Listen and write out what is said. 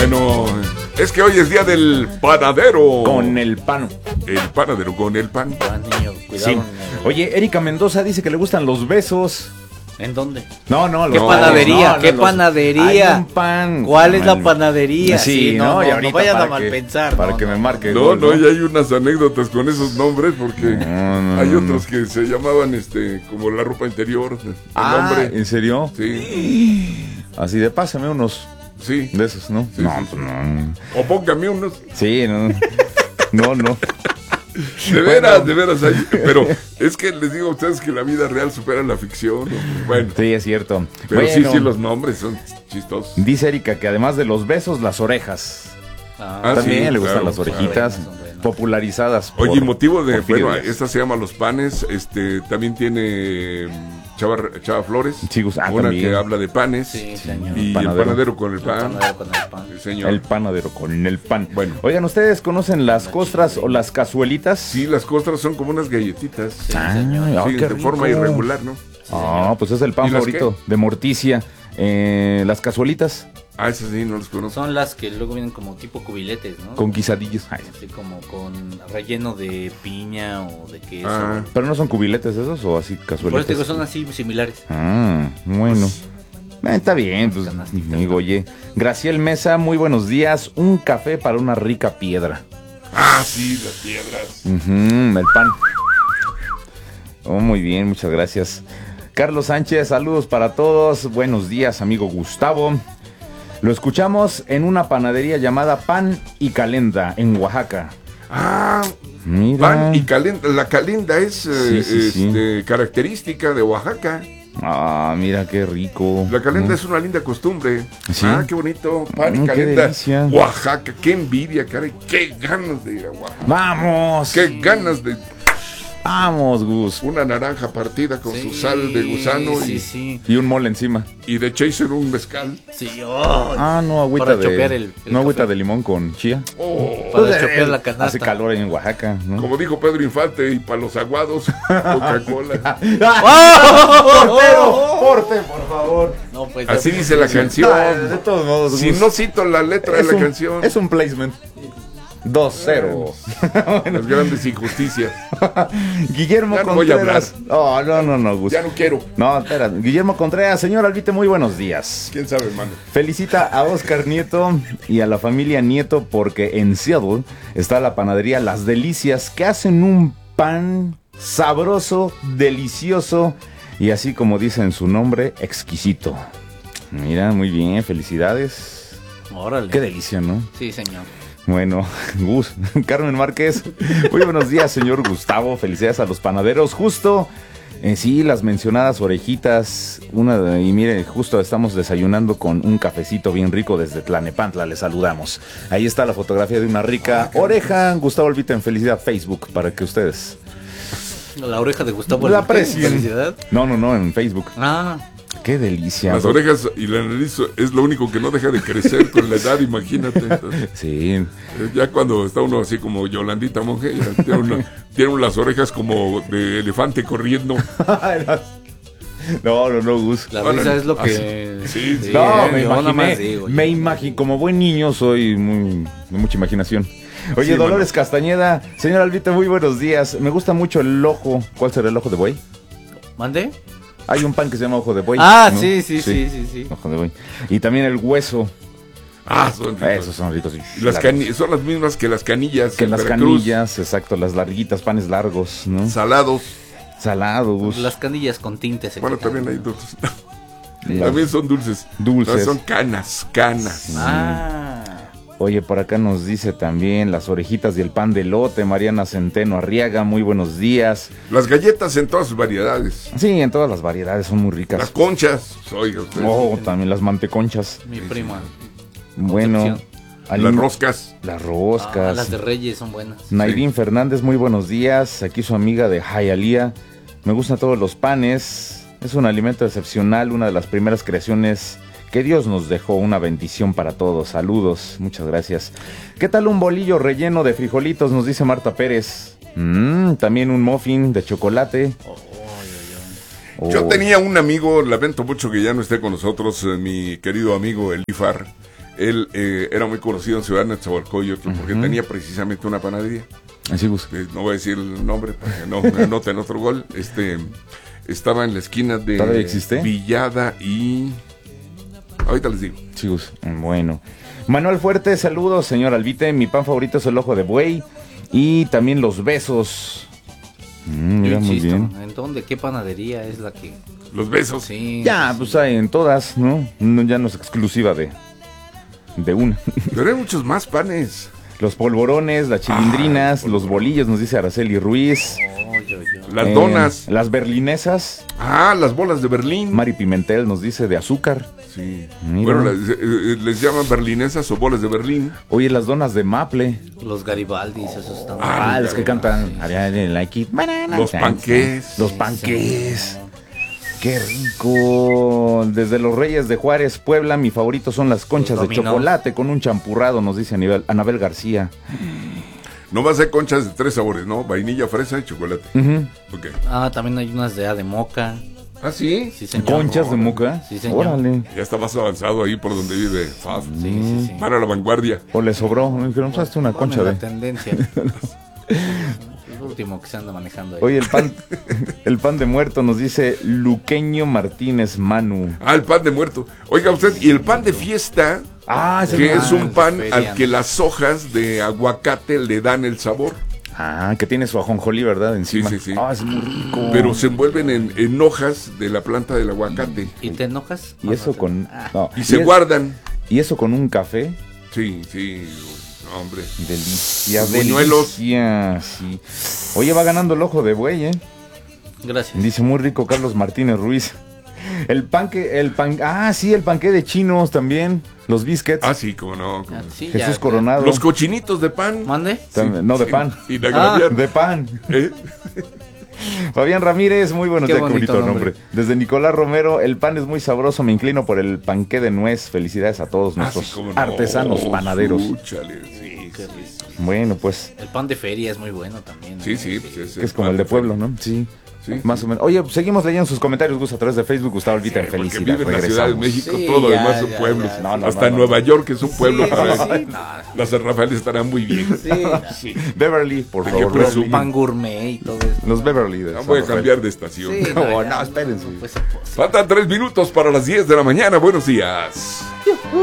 Bueno, es que hoy es día del panadero. Con el pan. El panadero con el pan. Niño, cuidado, Sí. niño. Oye, Erika Mendoza dice que le gustan los besos. ¿En dónde? No, ¿Qué panadería? ¿Qué panadería? Hay un pan. ¿Cuál es la panadería? Sí, no, y ahorita vayan a para que- malpensar. Para que me marque. No, gol, no, y hay unas anécdotas con esos nombres porque No, hay otros que se llamaban como la ropa interior, el nombre. ¿en serio? Sí, Así de pásame unos sí. de esos, ¿no? Sí, No, sí, pues sí. no. O póngame unos. Sí, no. No. De veras. Pero es que les digo a ustedes que la vida real supera la ficción. ¿No? Bueno, Sí, es cierto. pero Bueno, sí, los nombres son chistosos. dice Erika que además de los besos, las orejas. Ah, También sí, le gustan claro, las orejitas claro. Son buenas. popularizadas. Oye, y motivo de, por bueno, Fieles. esta se llama Los Panes, también tiene Chava Flores, Sí, una también. que habla de panes, Sí, señor. y Panadero. el panadero con el El pan, panadero con el pan. sí, señor. El panadero con el pan. Bueno. Oigan, ¿ustedes conocen las costras o las cazuelitas? Sí, las costras son como unas galletitas, Sí, Ah, señor. ay, sí, qué de forma rico. irregular, ¿no? Ah, pues es el pan ¿Y las favorito de Morticia. Las cazuelitas Ah, esas sí, no las conozco. Son las que luego vienen como tipo cubiletes, ¿no? con quesadillas. Ay, Así como con relleno de piña o de queso. Ah, pero no son cubiletes esos o así Por eso cazuelitas. te digo, son así similares. Bueno. Está bien, pues, Canastita. amigo, oye. Graciel Mesa, muy buenos días. Un café para una rica piedra. sí, las piedras. El pan. Oh, muy bien, muchas gracias. Carlos Sánchez, saludos para todos. Buenos días, amigo Gustavo. Lo escuchamos en una panadería llamada Pan y Calenda, en Oaxaca. Ah, Mira. pan y calenda. La calenda es Sí. característica de Oaxaca. Ah, mira qué rico. La calenda es una linda costumbre. Sí. Ah, qué bonito. Pan y Qué calenda. delicia. Oaxaca, qué envidia, caray. Qué ganas de ir a Oaxaca. Vamos. Qué ganas de Vamos, Gus. una naranja partida con Sí, su sal de gusano sí. Y un mole encima. y de chaser un mezcal. Sí, No, agüita Para de chopear el no agüita café. de limón con chía. Para chopear la canasta. Hace calor ahí en Oaxaca, ¿no? Como dijo Pedro Infante, y para los aguados, Coca-Cola. Porte, por favor. No, pues, Así dice la De canción. todos modos, Si Gus, no cito la letra de la canción, es un placement. 2-0. las grandes injusticias. Guillermo Ya no voy a Contreras. No, Gus. Ya no quiero. No, espera. Guillermo Contreras, señor Albite, muy buenos días. ¿Quién sabe, hermano? Felicita a Oscar Nieto y a la familia Nieto porque en Seattle está la panadería Las Delicias, que hacen un pan sabroso, delicioso y así como dice en su nombre, exquisito. Mira, muy bien, felicidades. Órale. Qué delicia, ¿no? Sí, señor. Bueno, Gus, Carmen Márquez, muy buenos días, señor Gustavo, felicidades a los panaderos, justo, sí, las mencionadas orejitas, y mire, justo estamos desayunando con un cafecito bien rico desde Tlanepantla, les saludamos. Ahí está la fotografía de una rica oreja, Gustavo Olvita en Felicidad Facebook, para que ustedes La oreja de Gustavo. la Alberto, aprecien. Felicidad. No, en Facebook. Qué delicia. Las orejas y la nariz es lo único que no deja de crecer con la edad, imagínate. Entonces, Sí. ya cuando está uno así como Yolandita Monge, ya tiene las orejas como de elefante corriendo. No, Gus. La Bueno, risa es lo así. que. Sí, sí. No, me yo nada más imaginé, digo, como buen niño soy de mucha imaginación. Oye, Sí, Dolores Castañeda, señor Albita, muy buenos días. Me gusta mucho el ojo. ¿Cuál será el ojo de buey? ¿Mande? Hay un pan que se llama ojo de buey. Ah, ¿no? sí. Ojo de buey. Y también el hueso. Son ricos. Esos son ricos. Y las son las mismas que las canillas. Que en las Veracruz. canillas, exacto, las larguitas, panes largos, ¿no? Salados. Salado, Gus. Las canillas con tintes. Bueno, también hay dulces. Las También son dulces. dulces. No, son canas. Oye, por acá nos dice también las orejitas y el pan de elote, Mariana Centeno Arriaga, muy buenos días. Las galletas en todas sus variedades. Sí, en todas las variedades son muy ricas. Las conchas. Oiga usted. También las manteconchas. Mi prima. Bueno, Las Aline- roscas. Las roscas. Las de Reyes son buenas. Nairín Fernández, muy buenos días. Aquí su amiga de Hialeah. Me gustan todos los panes. Es un alimento excepcional, una de las primeras creaciones que Dios nos dejó, una bendición para todos. Saludos, muchas gracias. ¿Qué tal un bolillo relleno de frijolitos? Nos dice Marta Pérez. También un muffin de chocolate. Yo tenía un amigo, lamento mucho que ya no esté con nosotros, mi querido amigo Elifar. Él era muy conocido en Ciudad Nezahualcóyotl porque tenía precisamente una panadería. Así, Gus. No voy a decir el nombre para que no me anoten otro gol. Estaba en la esquina de ¿Todavía existe? Villada y... Ahorita les digo. Sí, Gus. Bueno. Manuel Fuerte, saludos, señor Albite. Mi pan favorito es el ojo de buey. Y también los besos. Mira, Yo muy insisto, bien. ¿en dónde? ¿Qué panadería es la que...? Los besos. Sí. Ya, sí, pues sí. hay en todas, ¿no? Ya no es exclusiva de una. Pero hay muchos más panes. Los polvorones, las chilindrinas, los bolillos, nos dice Araceli Ruiz. Las donas. Las berlinesas. Las bolas de Berlín. Mari Pimentel nos dice de azúcar. Sí. Mira. Bueno, les llaman berlinesas o bolas de Berlín. Oye, las donas de maple. Los Garibaldis, esos están... Los que cantan. Like it. Los panqués. Los panqués. ¡Qué rico! Desde los Reyes de Juárez, Puebla, mi favorito son las conchas de dominó. chocolate con un champurrado, nos dice Anabel García. No va a ser conchas de 3 sabores, ¿no? Vainilla, fresa y chocolate. Ok. También hay unas de moca. ¿Ah, sí? Sí, señor. ¿Conchas de moca? Sí, señor. Órale. Ya está más avanzado ahí por donde vive Faf. Sí. Para la vanguardia. O le sobró. Me dijeron, hazte una concha La de... tendencia. El último que se anda manejando ahí. Oye, el pan de muerto nos dice Luqueño Martínez Manu. El pan de muerto. Oiga usted, y el pan de fiesta, que es un pan de al feria, que ¿no? las hojas de aguacate le dan el sabor. Que tiene su ajonjolí, ¿verdad? Encima. Sí. Es muy rico. Pero se envuelven en hojas de la planta del aguacate. ¿Y te enojas? Y eso con... no. Y se guardan. Y eso con un café. Sí. Hombre. Delicia, Buñuelos. delicia. Sí. Oye, va ganando el ojo de buey, ¿eh? Gracias. Dice muy rico Carlos Martínez Ruiz. El panque de chinos también. Los biscuits. Sí, cómo no. Sí, Jesús ya. Coronado. Los cochinitos de pan. ¿Mande? También, no, de pan. Y de graviar. De pan. ¿Eh? Fabián Ramírez, muy buenos Qué días, qué bonito bonito nombre. nombre. Desde Nicolás Romero, el pan es muy sabroso, me inclino por el panqué de nuez. Felicidades a todos nuestros Sí, cómo no. artesanos panaderos. Úchale, sí. Bueno, pues, El pan de feria es muy bueno también. ¿no? Sí, pues que es como el de pueblo, ¿no? Sí. Sí, Más o menos. Oye, pues, seguimos leyendo sus comentarios, Gus, a través de Facebook. Gustavo Albita en Porque felicidad. vive en la Ciudad de Regresamos. México, Sí, todo lo ya, demás son ya, pueblos. ya. No, Hasta no. Nueva York es un pueblo para sí, él. Las San Rafael estarán muy bien. Sí. Beverly, por Hay que favor. presumir. Beverly. Pan gourmet y todo eso. Los Beverly. De Ya San voy a Rafael. cambiar de estación. Sí, No, ya, no, espérense. no puede ser posible. Faltan 3 minutos para las 10 de la mañana. Buenos días.